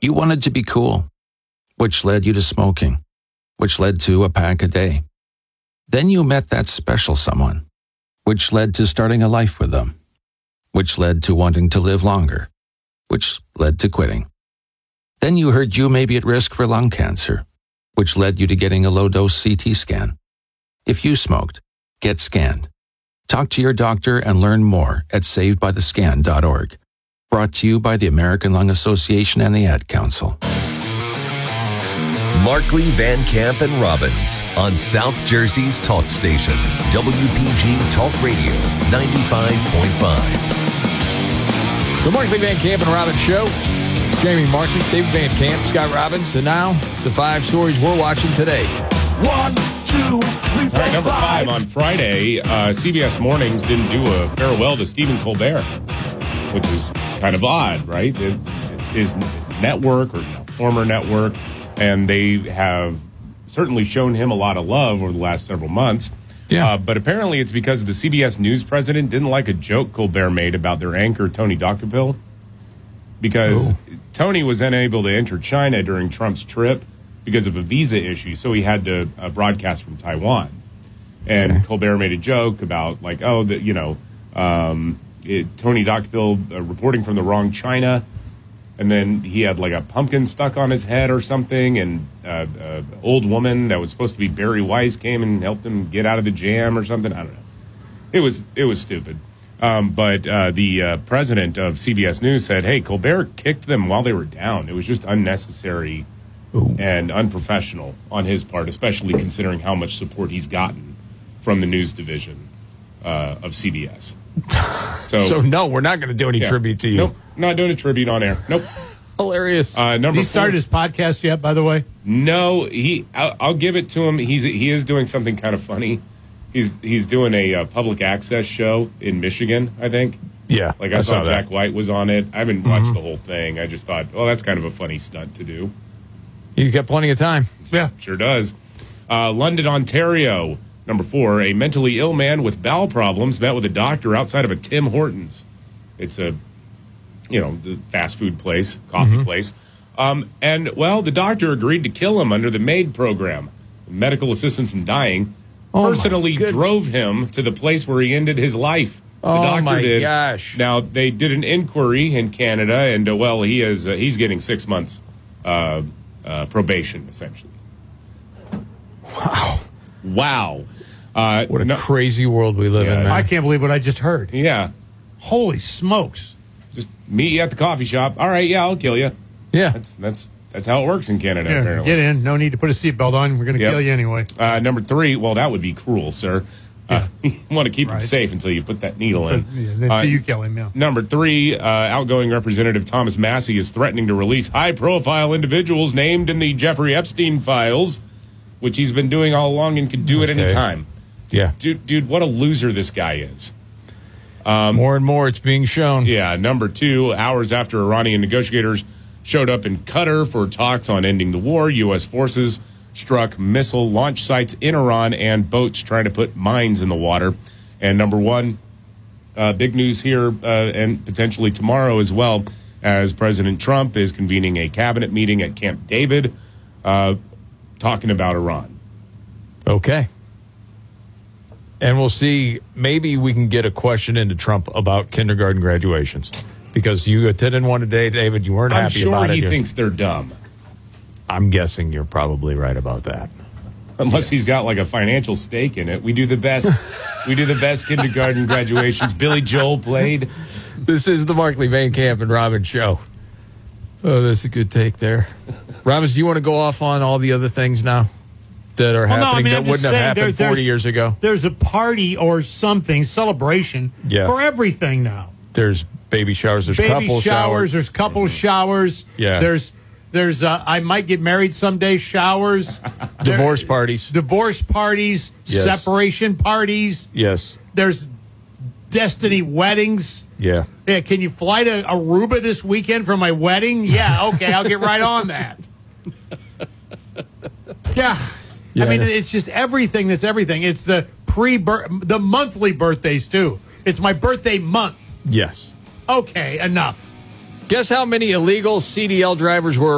You wanted to be cool, which led you to smoking, which led to a pack a day. Then you met that special someone, which led to starting a life with them, which led to wanting to live longer, which led to quitting. Then you heard you may be at risk for lung cancer, which led you to getting a low-dose CT scan. If you smoked, get scanned. Talk to your doctor and learn more at savedbythescan.org. Brought to you by the American Lung Association and the Ad Council. Markley, Van Camp, and Robbins on South Jersey's talk station, WPG Talk Radio 95.5. The Markley, Van Camp, and Robbins Show. Jamie Markley, David Van Camp, Scott Robbins, and now the 5 stories we're watching today. 1, 2, 3, 4, All right, number 5 on Friday, CBS Mornings didn't do a farewell to Stephen Colbert, which is kind of odd, right? It's his network or former network, and they have certainly shown him a lot of love over the last several months. Yeah. But apparently it's because the CBS News president didn't like a joke Colbert made about their anchor, Tony Dockapil, because Tony was unable to enter China during Trump's trip because of a visa issue, so he had to broadcast from Taiwan. And Colbert made a joke about, like, Tony Dockapil reporting from the wrong China, and then he had, like, a pumpkin stuck on his head or something, and an old woman that was supposed to be Barry Weiss came and helped him get out of the jam or something. I don't know. It was stupid. But the president of CBS News said, hey, Colbert kicked them while they were down. It was just unnecessary and unprofessional on his part, especially considering how much support he's gotten from the news division of CBS. So no, we're not going to do any tribute to you. Nope, not doing a tribute on air. Nope. Hilarious. Number he started 4. his podcast yet, by the way? No, I'll give it to him. He is doing something kind of funny. He's doing a public access show in Michigan, I think. Yeah, Like I saw Jack that. White was on it. I haven't watched the whole thing. I just thought, that's kind of a funny stunt to do. He's got plenty of time. Yeah. Sure does. London, Ontario. Number 4, a mentally ill man with bowel problems met with a doctor outside of a Tim Hortons. It's the fast food place, coffee place. The doctor agreed to kill him under the MAID program, Medical Assistance in Dying, personally drove him to the place where he ended his life. The doctor did. Gosh. Now, they did an inquiry in Canada, and, he's getting 6 months probation, essentially. Wow. What a crazy world we live in, man. I can't believe what I just heard. Yeah. Holy smokes. Just meet you at the coffee shop. All right, I'll kill you. Yeah. That's how it works in Canada, Yeah, apparently. get in. No need to put a seatbelt on. We're going to kill you anyway. Number 3, that would be cruel, sir. You want to keep him safe until you put that needle in. Then you kill him, yeah. Number 3, outgoing Representative Thomas Massie is threatening to release high-profile individuals named in the Jeffrey Epstein files, which he's been doing all along and could do at any time. Yeah. Dude, what a loser this guy is. More and more it's being shown. Yeah, number 2, hours after Iranian negotiators showed up in Qatar for talks on ending the war, U.S. forces struck missile launch sites in Iran and boats trying to put mines in the water. And number 1, big news here and potentially tomorrow as well, as President Trump is convening a cabinet meeting at Camp David talking about Iran. Okay. And we'll see, maybe we can get a question into Trump about kindergarten graduations. Because you attended one today, David. You weren't happy about it. I'm sure he thinks they're dumb. I'm guessing you're probably right about that. Unless he's got like a financial stake in it. We do the best. We do the best kindergarten graduations. Billy Joel played. This is the Markley, Van Camp, and Robbins show. Oh, that's a good take there. Robbins, do you want to go off on all the other things now that are happening that wouldn't have happened 40 years ago? There's a party or something, celebration for everything now. There's baby showers. There's couple showers. There's couple showers. Yeah. There's I might get married someday showers. Divorce parties. Divorce parties. Yes. Separation parties. Yes. There's destiny weddings. Yeah. Yeah. Can you fly to Aruba this weekend for my wedding? Yeah. Okay. I'll get right on that. Yeah. I mean, it's just everything that's everything. It's the the monthly birthdays, too. It's my birthday month. Yes. Okay, enough. Guess how many illegal CDL drivers were